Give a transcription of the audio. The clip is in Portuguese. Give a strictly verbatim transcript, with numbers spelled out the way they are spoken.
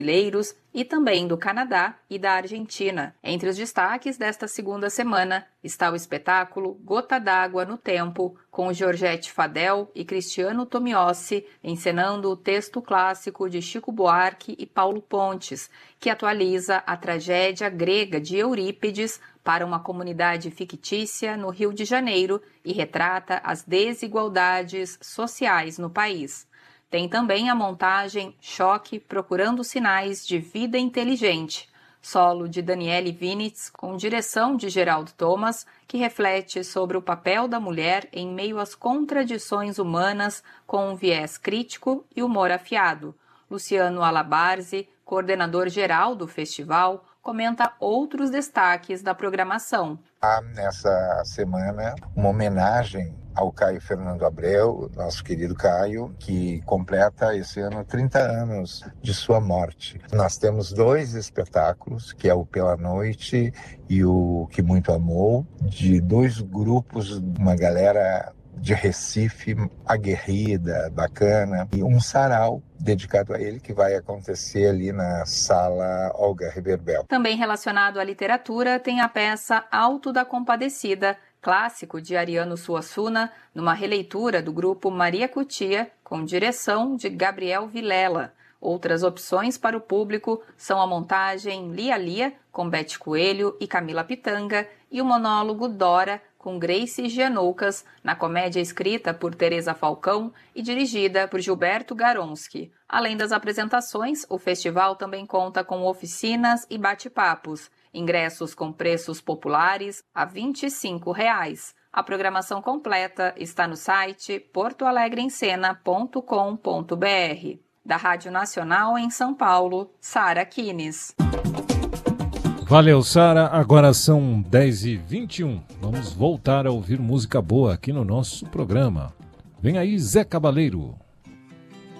brasileiros e também do Canadá e da Argentina. Entre os destaques desta segunda semana está o espetáculo Gota d'Água no Tempo, com Georgette Fadel e Cristiano Tomiossi encenando o texto clássico de Chico Buarque e Paulo Pontes, que atualiza a tragédia grega de Eurípides para uma comunidade fictícia no Rio de Janeiro e retrata as desigualdades sociais no país. Tem também a montagem Choque Procurando Sinais de Vida Inteligente, solo de Daniele Vinitz, com direção de Geraldo Thomas, que reflete sobre o papel da mulher em meio às contradições humanas com um viés crítico e humor afiado. Luciano Alabarzi, coordenador geral do festival, comenta outros destaques da programação. Há nessa semana uma homenagem ao Caio Fernando Abreu, nosso querido Caio, que completa esse ano trinta anos de sua morte. Nós temos dois espetáculos, que é o Pela Noite e o Que Muito Amou, de dois grupos, uma galera de Recife, aguerrida, bacana, e um sarau dedicado a ele que vai acontecer ali na Sala Olga Reverbel. Também relacionado à literatura, tem a peça Alto da Compadecida, clássico de Ariano Suassuna, numa releitura do grupo Maria Cutia, com direção de Gabriel Vilela. Outras opções para o público são a montagem Lia Lia, com Bete Coelho e Camila Pitanga, e o monólogo Dora, com Grace Gianoucas, na comédia escrita por Teresa Falcão e dirigida por Gilberto Garonski. Além das apresentações, o festival também conta com oficinas e bate-papos, ingressos com preços populares a vinte e cinco reais. A programação completa está no site porto alegre em cena ponto com ponto b r. Da Rádio Nacional em São Paulo, Sara Kines. Valeu, Sara. Agora são dez e vinte e um. Vamos voltar a ouvir música boa aqui no nosso programa. Vem aí, Zé Cabaleiro.